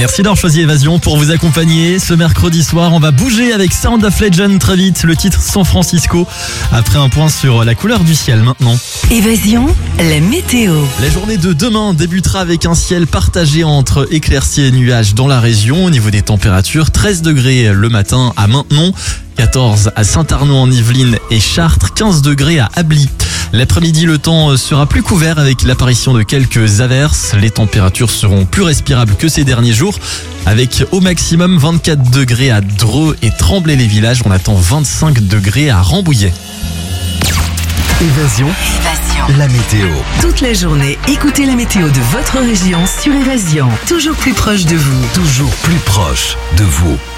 Merci d'avoir choisi Évasion pour vous accompagner. Ce mercredi soir, on va bouger avec Sound of Legend très vite, le titre San Francisco. Après un point sur la couleur du ciel maintenant. Évasion, la météo. La journée de demain débutera avec un ciel partagé entre éclaircies et nuages dans la région. Au niveau des températures, 13 degrés le matin à Maintenon, 14 à Saint-Arnaud en Yvelines et Chartres, 15 degrés à Ably. L'après-midi, le temps sera plus couvert avec l'apparition de quelques averses. Les températures seront plus respirables que ces derniers jours, avec au maximum 24 degrés à Dreux et Tremblay-les-Villages. On attend 25 degrés à Rambouillet. Évasion, la météo. Toute la journée, écoutez la météo de votre région sur Évasion. Toujours plus proche de vous. Toujours plus proche de vous.